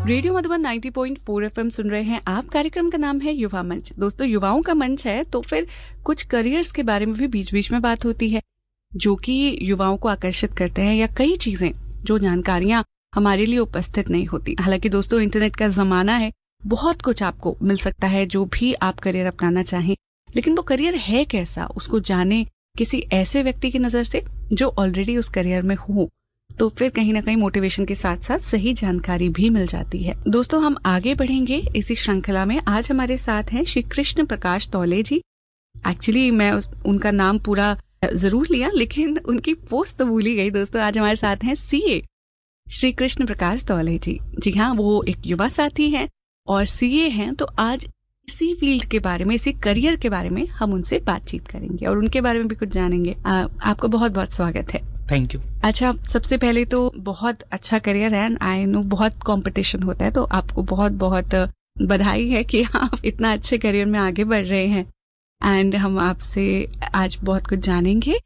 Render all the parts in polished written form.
Radio Madhuban 90.4 FM सुन रहे हैं आप। कार्यक्रम का नाम है युवा मंच। दोस्तों, युवाओं का मंच है तो फिर कुछ करियर्स के बारे में भी बीच बीच में बात होती है जो कि युवाओं को आकर्षित करते हैं, या कई चीजें जो जानकारियां हमारे लिए उपस्थित नहीं होती। हालांकि दोस्तों, इंटरनेट का जमाना है, बहुत कुछ आपको मिल सकता है जो भी आप करियर अपनाना चाहें, लेकिन वो करियर है कैसा, उसको जाने किसी ऐसे व्यक्ति की नजर से जो ऑलरेडी उस करियर में हो, तो फिर कहीं ना कहीं मोटिवेशन के साथ साथ सही जानकारी भी मिल जाती है। दोस्तों, हम आगे बढ़ेंगे इसी श्रृंखला में। आज हमारे साथ हैं श्री कृष्ण प्रकाश तौले जी। एक्चुअली मैं उनका नाम पूरा जरूर लिया, लेकिन उनकी पोस्ट तो भूल ही गई। दोस्तों, आज हमारे साथ हैं सीए श्री कृष्ण प्रकाश तौले जी। जी हाँ, वो एक युवा साथी हैं और सीए हैं। तो आज इसी फील्ड के बारे में, इसी करियर के बारे में हम उनसे बातचीत करेंगे और उनके बारे में भी कुछ जानेंगे। आपका बहुत बहुत स्वागत है। Thank you. अच्छा, सबसे पहले तो बहुत अच्छा करियर है, आई नो बहुत कंपटीशन होता है, तो आपको बहुत बहुत बधाई है कि आप इतना अच्छे करियर में आगे बढ़ रहे हैं। एंड हम आपसे आज बहुत कुछ जानेंगे।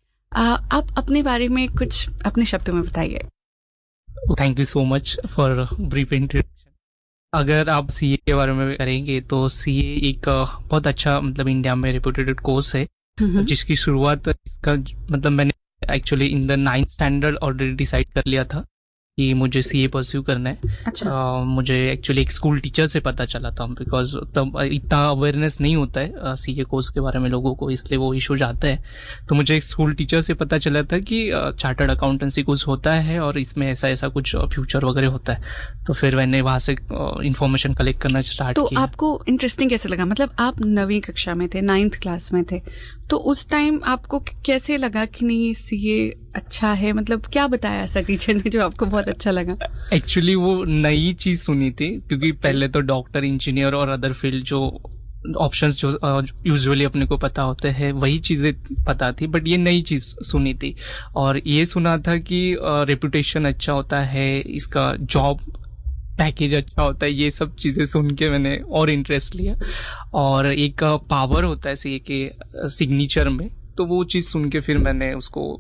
आप अपने बारे में कुछ अपने शब्दों में बताइए। Thank you so much for brief introduction. अगर आप सीए के बारे में करेंगे तो सीए एक बहुत अच्छा मतलब इंडिया में रेप्यूटेड कोर्स है, जिसकी शुरुआत इसका मतलब मैंने actually in the 9th standard already decide कर लिया था कि मुझे सीए परस्यू करना है। अच्छा। मुझे एक्चुअली एक स्कूल टीचर से पता चला था, बिकॉज तब इतना अवेयरनेस नहीं होता है सीए कोर्स के बारे में लोगों को, इसलिए वो इशू जाता है। तो मुझे एक स्कूल टीचर से पता चला था कि चार्टर्ड अकाउंटेंसी कुछ होता है और इसमें ऐसा ऐसा कुछ फ्यूचर वगैरह होता है। तो फिर मैंने वहां से इंफॉर्मेशन कलेक्ट करना स्टार्ट किया। तो आपको इंटरेस्टिंग कैसे लगा? मतलब आप 9वीं कक्षा में थे, 9th क्लास में थे, तो उस टाइम आपको कैसे लगा कि नहीं सीए अच्छा है? मतलब क्या बताया ऐसा टीचर ने जो आपको बहुत अच्छा लगा? एक्चुअली वो नई चीज सुनी थी, क्योंकि पहले तो डॉक्टर, इंजीनियर और अदर फील्ड जो ऑप्शंस जो यूजुअली अपने को पता होते हैं वही चीजें पता थी, बट ये नई चीज सुनी थी। और ये सुना था कि रेपुटेशन अच्छा होता है, इसका जॉब पैकेज अच्छा होता है, ये सब चीजें सुन के मैंने और इंटरेस्ट लिया। और एक पावर होता है सीए के सिग्नेचर में, तो वो चीज सुन के फिर मैंने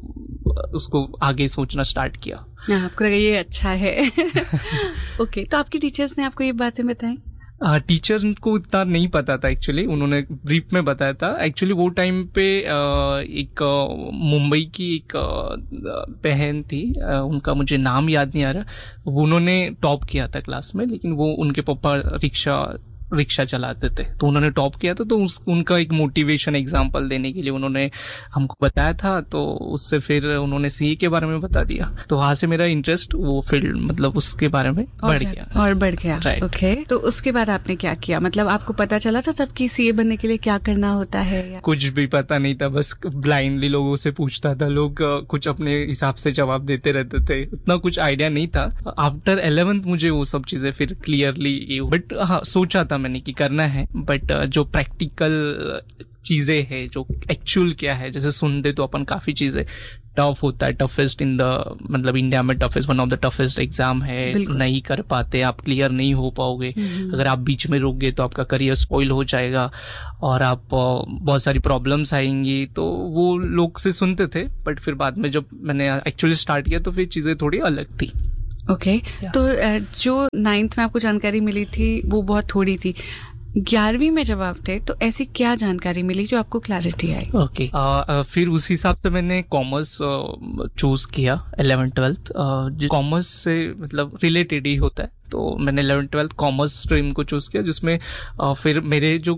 उसको आगे सोचना स्टार्ट किया। आपको लगा ये अच्छा है। ओके, तो आपके टीचर्स ने आपको ये बातें बताई? टीचर को इतना नहीं पता था एक्चुअली, उन्होंने ब्रीफ में बताया था। एक्चुअली वो टाइम पे एक मुंबई की एक बहन थी, उनका मुझे नाम याद नहीं आ रहा, उन्होंने टॉप किया था क्लास में, लेकिन वो उनके पापा रिक्शा चलाते थे, तो उन्होंने टॉप किया था। तो उनका एक मोटिवेशन एग्जांपल देने के लिए उन्होंने हमको बताया था, तो उससे फिर उन्होंने सीए के बारे में बता दिया। तो वहां से मेरा इंटरेस्ट वो फील्ड मतलब उसके बारे में बढ़ गया। राइट। ओके, तो उसके बाद आपने क्या किया? मतलब आपको पता चला था तब कि सीए बनने के लिए क्या करना होता है या? कुछ भी पता नहीं था, बस ब्लाइंडली लोगों से पूछता था, लोग कुछ अपने हिसाब से जवाब देते रहते थे, उतना कुछ आइडिया नहीं था। आफ्टर 11th मुझे वो सब चीजें फिर क्लियरली, बट हाँ सोचा था मैंने कि करना है, बट जो प्रैक्टिकल चीजें हैं, जो एक्चुअल क्या है, जैसे सुनते तो अपन काफी चीजें टफ होता है, टफेस्ट इन द मतलब इंडिया में toughest, one of the toughest exam है, नहीं कर पाते आप, क्लियर नहीं हो पाओगे। अगर आप बीच में रुक गए तो आपका करियर स्पॉइल हो जाएगा और आप बहुत सारी प्रॉब्लम्स आएंगी। तो वो लोग से सुनते थे, बट फिर बाद में जब मैंने एक्चुअली स्टार्ट किया तो फिर चीजें थोड़ी अलग थी। ओके, तो जो 9th में आपको जानकारी मिली थी वो बहुत थोड़ी थी। 11वीं में जब आप थे तो ऐसी क्या जानकारी मिली जो आपको क्लैरिटी आई? ओके, फिर उस हिसाब से मैंने कॉमर्स चूज किया 11th-12th। कॉमर्स से मतलब रिलेटेड ही होता है, तो मैंने 11th-12th कॉमर्स स्ट्रीम को चूज किया, जिसमें फिर मेरे जो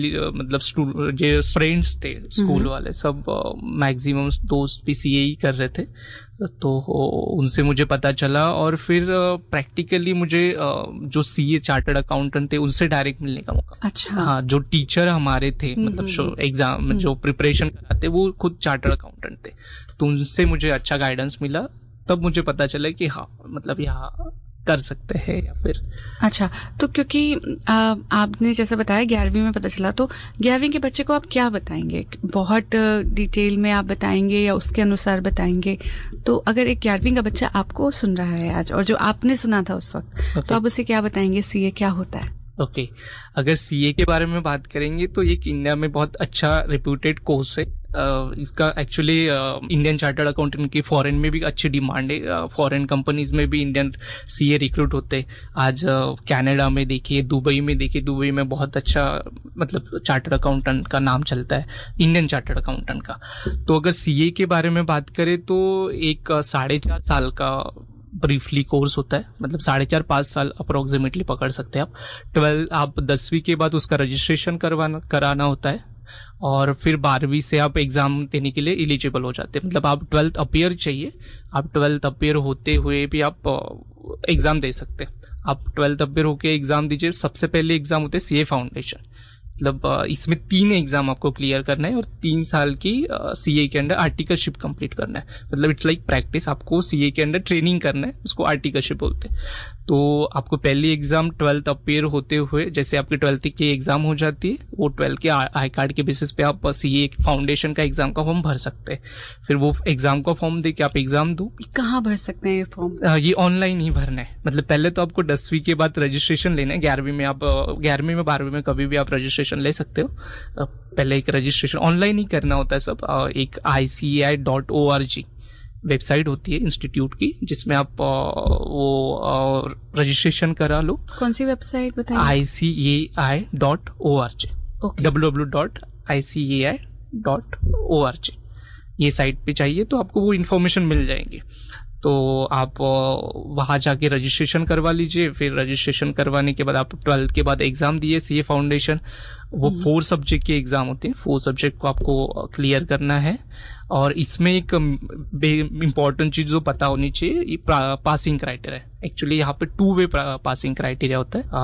मतलब जो फ्रेंड्स थे स्कूल वाले, सब मैक्सिमम दोस्त भी सीए ही कर रहे थे, तो उनसे मुझे पता चला। और फिर प्रैक्टिकली मुझे जो सीए चार्टर्ड अकाउंटेंट थे उनसे डायरेक्ट मिलने का मौका। अच्छा। हाँ, जो टीचर हमारे थे मतलब एग्जाम जो प्रिपरेशन कराते वो खुद चार्टर्ड अकाउंटेंट थे, तो उनसे मुझे अच्छा गाइडेंस मिला। तब मुझे पता चला कि हाँ मतलब यहाँ कर सकते हैं या फिर। अच्छा, तो क्योंकि आपने जैसा बताया 11वीं में पता चला, तो 11वीं के बच्चे को आप क्या बताएंगे? बहुत डिटेल में आप बताएंगे या उसके अनुसार बताएंगे? तो अगर एक 11वीं का बच्चा आपको सुन रहा है आज और जो आपने सुना था उस वक्त, तो आप उसे क्या बताएंगे? सीए क्या होता है? ओके, अगर सीए के बारे में बात करेंगे तो एक इंडिया में बहुत अच्छा रेप्यूटेड कोर्स है, इसका एक्चुअली इंडियन चार्टर्ड अकाउंटेंट की फॉरेन में भी अच्छी डिमांड है, फॉरेन कंपनीज में भी इंडियन सीए रिक्रूट होते हैं। आज कनाडा में देखिए, दुबई में देखिए, दुबई में बहुत अच्छा मतलब चार्टर्ड अकाउंटेंट का नाम चलता है, इंडियन चार्टर्ड अकाउंटेंट का। तो अगर सीए के बारे में बात करें तो एक 4.5 साल का ब्रीफली कोर्स होता है, मतलब 4.5-5 साल अप्रोक्सीमेटली पकड़ सकते हैं आप। 12 आप 10वीं के बाद उसका रजिस्ट्रेशन कराना होता है, और फिर 12वीं से आप एग्जाम देने के लिए एलिजिबल हो जाते हैं। मतलब आप 12th अपीयर चाहिए, आप 12th अपीयर होते हुए भी आप एग्जाम दे सकते हैं। आप 12th अपीयर होके एग्जाम दीजिए। सबसे पहले एग्जाम होते हैं सीए फाउंडेशन, मतलब इसमें 3 एग्जाम आपको क्लियर करना है और 3 साल की सीए के अंडर आर्टिकलशिप कंप्लीट करना है। मतलब इट्स लाइक प्रैक्टिस, आपको सीए के अंडर ट्रेनिंग करना है, उसको आर्टिकलशिप बोलते हैं। तो आपको पहली एग्जाम 12th अपीयर होते हुए, जैसे आपकी 12th की एग्जाम हो जाती है, वो 12th के आई कार्ड के बेसिस पे आप सीए फाउंडेशन का एग्जाम का फॉर्म भर सकते हैं। फिर वो एग्जाम का फॉर्म दे के आप एग्जाम दो। कहाँ भर सकते हैं ये फॉर्म? ये ऑनलाइन ही भरना है। मतलब पहले तो आपको 10वीं के बाद रजिस्ट्रेशन लेना है। 11वीं में आप 11वीं में 12वीं में कभी भी आप रजिस्ट्रेशन ले सकते हो। पहले एक रजिस्ट्रेशन ऑनलाइन ही करना होता है सब। एक ICAI.org वेबसाइट होती है इंस्टीट्यूट की, जिसमें आप वो रजिस्ट्रेशन करा लो। कौन सी वेबसाइट बताइए? ICAI.org, www.icai.org, ये साइट पे चाहिए तो आपको वो इन्फॉर्मेशन मिल जाएंगी। तो आप वहां जाके रजिस्ट्रेशन करवा लीजिए। फिर रजिस्ट्रेशन करवाने के बाद आप 12th के बाद एग्जाम दिए सीए फाउंडेशन। वो 4 सब्जेक्ट के एग्जाम होते हैं, 4 सब्जेक्ट को आपको क्लियर करना है। और इसमें एक इम्पॉर्टेंट चीज जो पता होनी चाहिए, ये पासिंग क्राइटेरिया है। एक्चुअली यहाँ पे 2 वे पासिंग क्राइटेरिया होता है।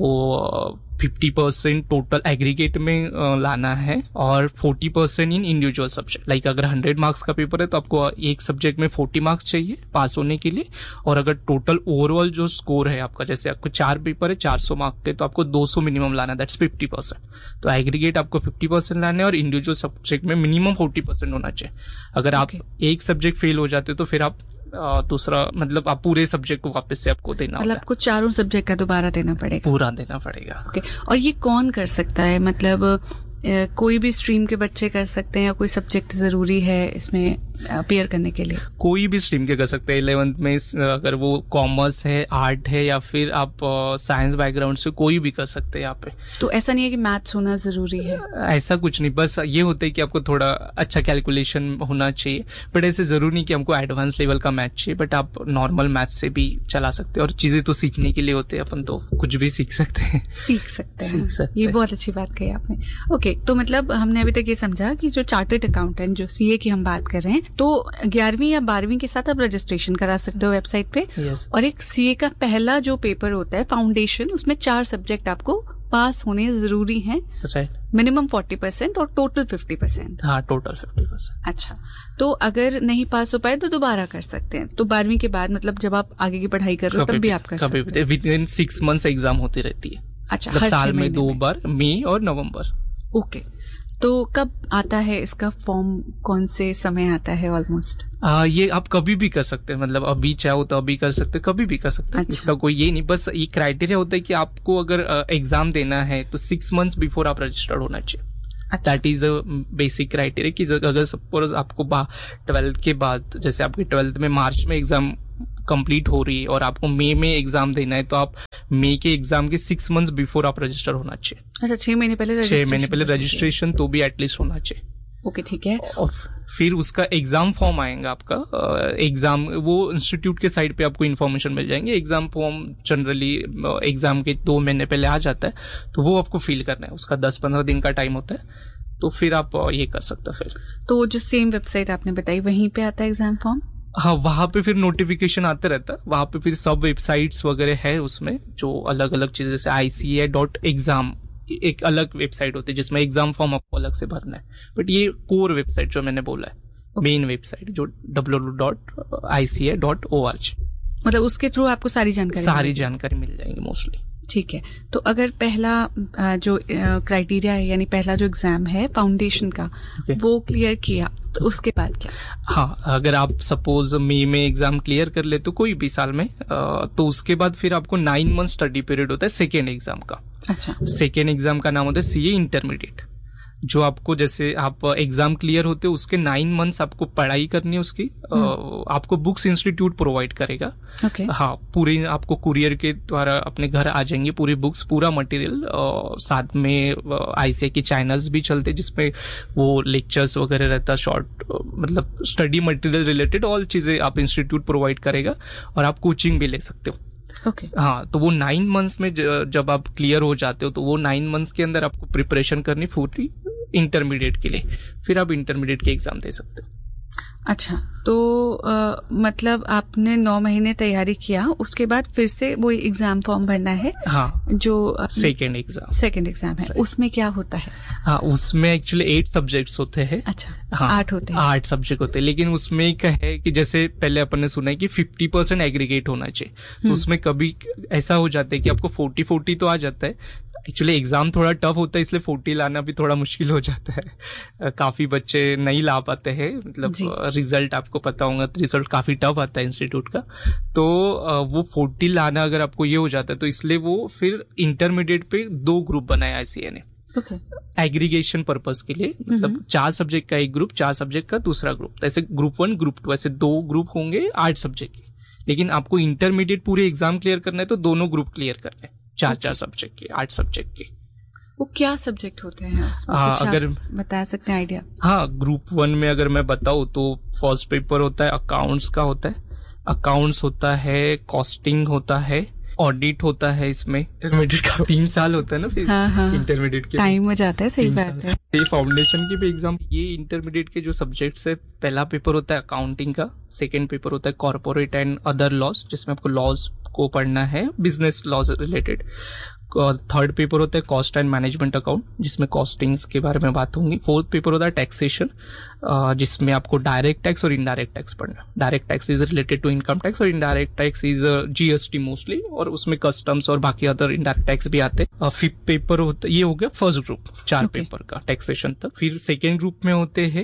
आपको 50% टोटल एग्रीगेट में लाना है और 40% इन इंडिविजुअल सब्जेक्ट। लाइक अगर 100 मार्क्स का पेपर है तो आपको एक सब्जेक्ट में 40 मार्क्स चाहिए पास होने के लिए। और अगर टोटल ओवरऑल जो स्कोर है आपका, जैसे आपको 4 पेपर है 400 मार्क्स के, तो आपको 200 मिनिमम लाना है, दैट्स 50%। तो एग्रीगेट आपको 50% लाना है और इंडिविजुअल सब्जेक्ट में मिनिमम 40% होना चाहिए। अगर आप एक सब्जेक्ट फेल हो जाते तो फिर आप दूसरा, मतलब आप पूरे सब्जेक्ट को वापस से आपको देना, मतलब आपको चारों सब्जेक्ट का दोबारा देना पड़ेगा? पूरा देना पड़ेगा। ओके। और ये कौन कर सकता है? मतलब कोई भी स्ट्रीम के बच्चे कर सकते हैं या कोई सब्जेक्ट जरूरी है इसमें अपीयर करने के लिए? कोई भी स्ट्रीम के कर सकते हैं। 11th में अगर वो कॉमर्स है, आर्ट है, या फिर आप साइंस बैकग्राउंड से, कोई भी कर सकते हैं यहाँ पे। तो ऐसा नहीं है कि मैथ्स होना जरूरी है? ऐसा कुछ नहीं, बस ये होता है कि आपको थोड़ा अच्छा कैलकुलेशन होना चाहिए। बट ऐसे जरूरी नहीं कि हमको एडवांस लेवल का मैथ चाहिए, बट आप नॉर्मल मैथ से भी चला सकते हैं। और चीजें तो सीखने के लिए होते हैं, अपन तो कुछ भी सीख सकते हैं। सीख सकते हैं, ये बहुत अच्छी बात कही आपने। ओके, तो मतलब हमने अभी तक ये समझा कि जो चार्टर्ड अकाउंटेंट, जो सीए की हम बात कर रहे हैं, तो 11वीं या 12वीं के साथ आप रजिस्ट्रेशन करा सकते हो वेबसाइट पे। और एक सीए का पहला जो पेपर होता है फाउंडेशन, उसमें 4 सब्जेक्ट आपको पास होने जरूरी हैं। मिनिमम 40% और टोटल 50%। हाँ, टोटल 50%। अच्छा, तो अगर नहीं पास हो पाए तो दोबारा कर सकते हैं। तो 12वीं के बाद, मतलब जब आप आगे की पढ़ाई कर रहे हो तब भी आप कर सकते हैं। विदिन 6 मंथ्स एग्जाम होती रहती है। अच्छा, हर साल में 2 बार, मई और नवंबर। ओके, तो कब आता है इसका फॉर्म? कौन से समय आता है ऑलमोस्ट? ये आप कभी भी कर सकते हैं, मतलब अभी चाहो तो अभी कर सकते हैं, कभी भी कर सकते हैं। अच्छा। इसका कोई ये नहीं, बस ये क्राइटेरिया होता है कि आपको अगर एग्जाम देना है तो 6 मंथ्स बिफोर आप रजिस्टर्ड होना चाहिए। That is a basic criteria कि अगर सपोज आपको 12th के बाद, जैसे आपकी 12th में मार्च में एग्जाम कंप्लीट हो रही है और आपको मई में एग्जाम देना है, तो आप मई के एग्जाम के 6 मंथ्स बिफोर आप रजिस्टर होना चाहिए। अच्छा, 6 महीने पहले रजिस्ट्रेशन तो भी एटलीस्ट होना चाहिए। ओके, ठीक है। और फिर उसका एग्जाम फॉर्म आएगा आपका। एग्जाम वो इंस्टीट्यूट के साइट पे आपको इन्फॉर्मेशन मिल जाएंगे। एग्जाम फॉर्म जनरली एग्जाम के 2 महीने पहले आ जाता है, तो वो आपको फिल करना है। उसका 10-15 दिन का टाइम होता है, तो फिर आप ये कर सकते हैं। फिर तो जो सेम वेबसाइट आपने बताई वहीं पे आता है एग्जाम फॉर्म? हाँ, वहां पे फिर नोटिफिकेशन आते रहता है। वहां पे फिर सब वेबसाइट्स वगैरह है उसमें, जो अलग अलग चीजें, जैसे ICAI.exam एक अलग वेबसाइट होती है जिसमें एग्जाम फॉर्म आपको अलग से भरना है। बट ये कोर वेबसाइट जो मैंने बोला है, मेन वेबसाइट जो www.ica.org, मतलब उसके थ्रू आपको सारी जानकारी मिल जाएंगी मोस्टली। ठीक है। तो अगर पहला जो क्राइटेरिया है, यानी पहला जो एग्जाम है फाउंडेशन का, वो क्लियर किया, तो उसके बाद क्या? हाँ, अगर आप सपोज मई में एग्जाम क्लियर कर ले तो कोई भी साल में, तो उसके बाद फिर आपको 9 मंथ स्टडी पीरियड होता है सेकेंड एग्जाम का। अच्छा। सेकेंड एग्जाम का नाम होता है सीए इंटरमीडिएट। जो आपको, जैसे आप एग्जाम क्लियर होते हो उसके 9 मंथ्स आपको पढ़ाई करनी है उसकी, आपको बुक्स इंस्टीट्यूट प्रोवाइड करेगा। हाँ, पूरी आपको कुरियर के द्वारा अपने घर आ जाएंगे पूरी बुक्स, पूरा मटेरियल। साथ में आईसीआई के चैनल्स भी चलते जिसमें वो लेक्चर्स वगैरह रहता, शॉर्ट मतलब स्टडी मटेरियल रिलेटेड ऑल चीजें आप इंस्टीट्यूट प्रोवाइड करेगा, और आप कोचिंग भी ले सकते हो। हाँ, तो वो 9 मंथ्स में जब आप क्लियर हो जाते हो तो वो 9 मंथ्स के अंदर आपको प्रिपरेशन करनी पूरी इंटरमीडिएट के लिए, फिर आप इंटरमीडिएट के एग्जाम दे सकते हो। अच्छा, तो मतलब आपने 9 महीने तैयारी किया, उसके बाद फिर से वो एग्जाम फॉर्म भरना है। हाँ, जो सेकेंड एग्जाम है, उसमें क्या होता है? हाँ, उसमें एक्चुअली 8 सब्जेक्ट्स होते हैं। अच्छा, हाँ, 8 होते हैं। 8 सब्जेक्ट होते हैं, लेकिन उसमें एक है कि जैसे पहले अपन ने सुना है कि 50% एग्रीगेट होना चाहिए, तो उसमें कभी ऐसा हो जाता है कि आपको 40 तो आ जाता है। एक्चुअली एग्जाम थोड़ा टफ होता है, इसलिए 40 लाना भी थोड़ा मुश्किल हो जाता है। काफी बच्चे नहीं ला पाते हैं, मतलब रिजल्ट आपको पता होगा, रिजल्ट काफी टफ आता है इंस्टीट्यूट का, तो वो 40 लाना अगर आपको ये हो जाता है, तो इसलिए वो फिर इंटरमीडिएट पे 2 ग्रुप बनाया आईसीए ने एग्रीगेशन पर्पस के लिए, मतलब 4 सब्जेक्ट का एक ग्रुप, 4 सब्जेक्ट का दूसरा ग्रुप, ऐसे ग्रुप 1 ग्रुप 2 ऐसे 2 ग्रुप होंगे 8 सब्जेक्ट के। लेकिन आपको इंटरमीडिएट पूरे एग्जाम क्लियर करना है तो दोनों ग्रुप क्लियर करना है, 4 सब्जेक्ट के, 8 सब्जेक्ट के। वो क्या सब्जेक्ट होते हैं उसमें? अगर बता सकते हैं आइडिया? हाँ, ग्रुप 1 में अगर मैं बताऊँ तो फर्स्ट पेपर होता है अकाउंट्स का, होता है अकाउंट्स, होता है कॉस्टिंग, होता है ऑडिट, होता है। इसमें इंटरमीडिएट का 3 साल होता है ना, फिर इंटरमीडिएट के टाइम हो जाता है। सही बात है। ये फाउंडेशन के भी एग्जाम, ये इंटरमीडिएट के जो सब्जेक्ट्स है, पहला पेपर होता है अकाउंटिंग का, सेकेंड पेपर होता है कॉर्पोरेट एंड अदर लॉज, जिसमें आपको लॉज को पढ़ना है, business laws related. Third paper होता है कॉस्ट एंड मैनेजमेंट अकाउंट, जिसमें कॉस्टिंग्स के बारे में बात होंगी। फोर्थ पेपर होता है टैक्सेशन, जिसमें आपको डायरेक्ट टैक्स और इनडायरेक्ट टैक्स पढ़ना। Direct tax is related to income tax और indirect tax is GST mostly, और उसमें कस्टम्स और बाकी अदर इनडायरेक्ट टैक्स भी आते हैं। फिफ्थ पेपर होता है, ये हो गया फर्स्ट ग्रुप, 4 पेपर का टैक्सेशन तक। फिर सेकेंड ग्रुप में होते हैं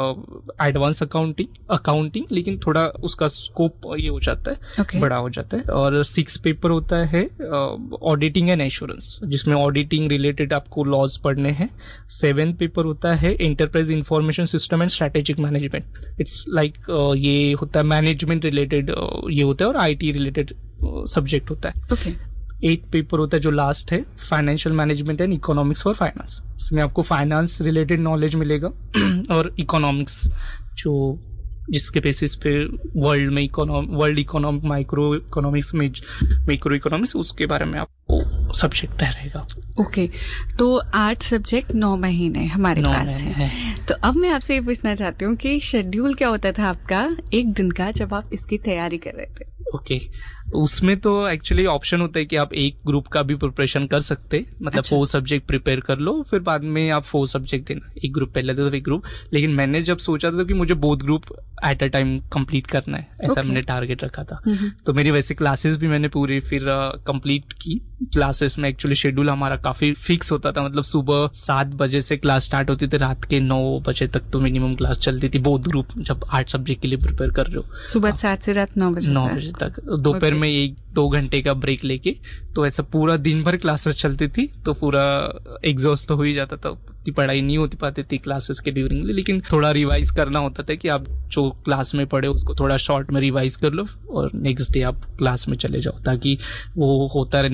एडवांस अकाउंटिंग, लेकिन थोड़ा उसका स्कोप ये हो जाता है, बड़ा हो जाता है। और 6 पेपर होता है ऑडिटिंग एंड एश्योरेंस, जिसमें ऑडिटिंग रिलेटेड आपको लॉज पढ़ने हैं। 7th पेपर होता है enterprise information system and strategic management. It's like ये होता है मैनेजमेंट रिलेटेड, ये होता है, और आईटी रिलेटेड सब्जेक्ट होता है। 8th पेपर होता है जो लास्ट है financial management and economics for finance. इसमें आपको फाइनेंस रिलेटेड नॉलेज मिलेगा और इकोनॉमिक्स, जो जिसके बेसिस पे world economic, micro economics, macro economics, उसके बारे में आपको सब्जेक्ट रहेगा। ओके, तो 8 सब्जेक्ट 9 महीने हमारे पास है। तो अब मैं आपसे ये पूछना चाहती हूँ कि शेड्यूल क्या होता था आपका एक दिन का जब आप इसकी तैयारी कर रहे थे? ओके, उसमें तो एक्चुअली ऑप्शन होता है कि आप एक ग्रुप का भी प्रिपरेशन कर सकते, मतलब 4 सब्जेक्ट प्रिपेयर कर लो, फिर बाद में आप 4 सब्जेक्ट देना, एक ग्रुप पहले तो एक ग्रुप। लेकिन मैंने जब सोचा था कि मुझे both group at a time complete करना है, ऐसा मैंने टारगेट रखा था। तो मेरी वैसे क्लासेस भी मैंने पूरी फिर कंप्लीट की। क्लासेस में एक्चुअली शेड्यूल हमारा काफी फिक्स होता था, मतलब सुबह 7 बजे से क्लास स्टार्ट होती थी, रात के 9 बजे तक तो मिनिमम क्लास चलती थी, बोथ ग्रुप जब 8 सब्जेक्ट के लिए प्रिपेयर कर रहे हो। सुबह 7 से रात 9 बजे तक। दोपहर में 1-2 घंटे का ब्रेक लेके, तो ऐसा पूरा दिन भर क्लासेस चलती थी, तो पूरा एग्जॉस्ट तो हो ही जाता था, उतनी पढ़ाई नहीं होती पाती थी क्लासेस के ड्यूरिंग। लेकिन थोड़ा रिवाइज करना होता था कि आप जो क्लास में पढ़े उसको थोड़ा शॉर्ट में रिवाइज कर लो और नेक्स्ट डे आप क्लास में चले जाओ, ताकि वो होता रहे